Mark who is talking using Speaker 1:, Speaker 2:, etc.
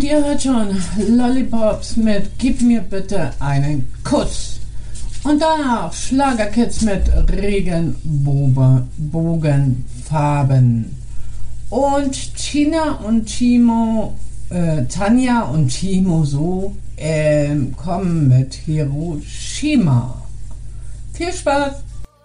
Speaker 1: Und ihr hört schon Lollipops mit Gib mir bitte einen Kuss. Und danach Schlagerkids mit Regenbogenfarben. Und Tina und Timo, Tanja und Timo kommen mit Hiroshima. Viel Spaß!